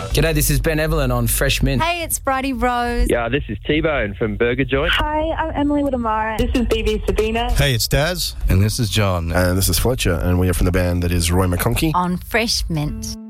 G'day, this is Ben Evelyn on Fresh Mint. Hey, it's Bridie Rose. Yeah, this is T-Bone from Burger Joint. Hi, I'm Emily Woodamara. This is BB Sabina. Hey, it's Daz. And this is John. And this is Fletcher, and we are from the band that is Roy McConkie. On Fresh Mint.